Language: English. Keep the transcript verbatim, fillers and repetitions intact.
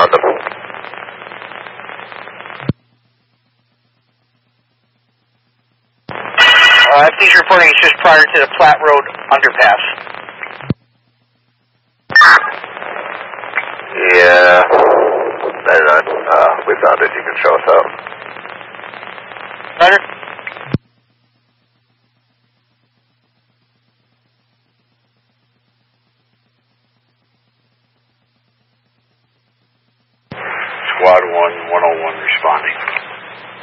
found them. Uh, F D's reporting it's just prior to the Platte Road underpass. Yeah, right on. Uh, we found it. You can show us out. Roger. Squad one, one oh one responding.